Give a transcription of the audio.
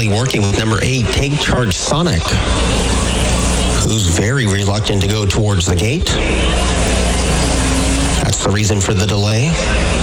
be working with number 8, Take Charge Sonic, who's very reluctant to go towards the gate. That's the reason for the delay.